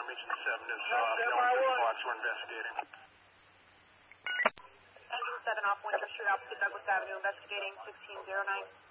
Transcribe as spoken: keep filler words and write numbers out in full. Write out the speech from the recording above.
Region seven is uh, going through the box. We're investigating. Engine seven off Winter Street, opposite Douglas Avenue, investigating sixteen oh nine.